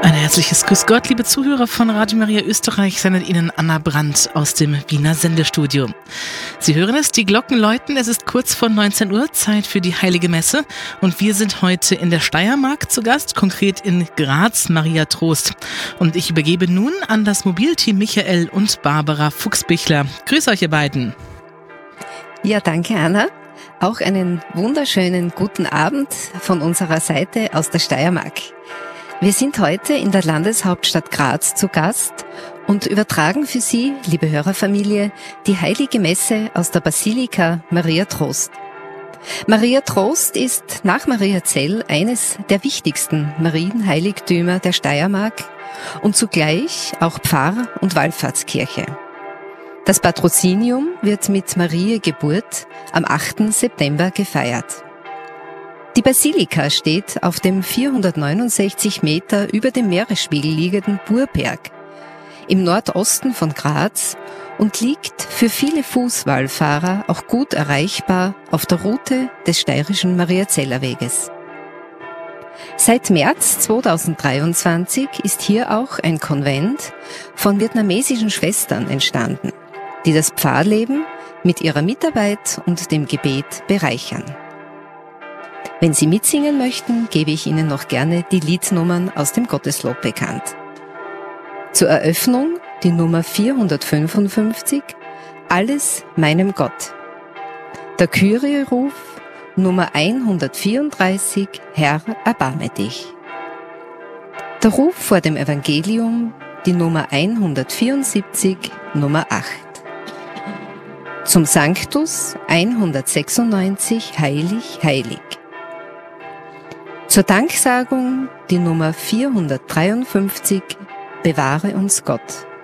Ein herzliches Grüß Gott, liebe Zuhörer von Radio Maria Österreich, sendet Ihnen Anna Brandt aus dem Wiener Sendestudio. Sie hören es, die Glocken läuten, es ist kurz vor 19 Uhr, Zeit für die Heilige Messe und wir sind heute in der Steiermark zu Gast, konkret in Graz, Maria Trost. Und ich übergebe nun an das Mobilteam Michael und Barbara Fuchsbichler. Grüß euch ihr beiden. Ja, danke Anna. Auch einen wunderschönen guten Abend von unserer Seite aus der Steiermark. Wir sind heute in der Landeshauptstadt Graz zu Gast und übertragen für Sie, liebe Hörerfamilie, die Heilige Messe aus der Basilika Maria Trost. Maria Trost ist nach Mariazell eines der wichtigsten Marienheiligtümer der Steiermark und zugleich auch Pfarr- und Wallfahrtskirche. Das Patrozinium wird mit Mariä Geburt am 8. September gefeiert. Die Basilika steht auf dem 469 Meter über dem Meeresspiegel liegenden Burberg im Nordosten von Graz und liegt für viele Fußwallfahrer auch gut erreichbar auf der Route des steirischen Mariazeller Weges. Seit März 2023 ist hier auch ein Konvent von vietnamesischen Schwestern entstanden, die das Pfarrleben mit ihrer Mitarbeit und dem Gebet bereichern. Wenn Sie mitsingen möchten, gebe ich Ihnen noch gerne die Liednummern aus dem Gotteslob bekannt. Zur Eröffnung die Nummer 455, Alles meinem Gott. Der Kyrie-Ruf, Nummer 134, Herr, erbarme dich. Der Ruf vor dem Evangelium, die Nummer 174, Nummer 8. Zum Sanctus 196, Heilig, heilig. Zur Danksagung die Nummer 453, Bewahre uns Gott.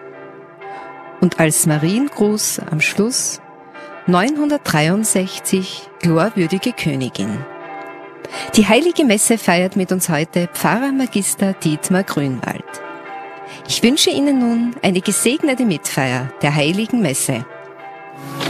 Und als Mariengruß am Schluss 963, Glorwürdige Königin. Die Heilige Messe feiert mit uns heute Pfarrer Magister Dietmar Grünwald. Ich wünsche Ihnen nun eine gesegnete Mitfeier der Heiligen Messe.